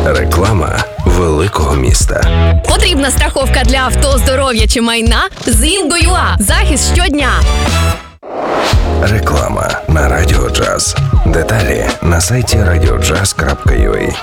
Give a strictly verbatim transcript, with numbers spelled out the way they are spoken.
Реклама великого міста. Потрібна страховка для авто, здоров'я чи майна? З Інго.ua. Захист щодня. Реклама на Радіо Джаз. Деталі на сайті радіо джаз крапка ю а.